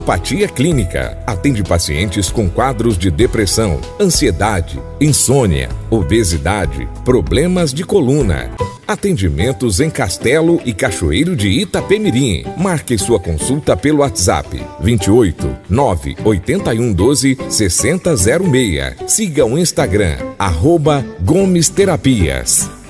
Homeopatia Clínica atende pacientes com quadros de depressão, ansiedade, insônia, obesidade, problemas de coluna. Atendimentos em Castelo e Cachoeiro de Itapemirim. Marque sua consulta pelo WhatsApp 28 981 12 6006. Siga o Instagram @Gomes Terapias.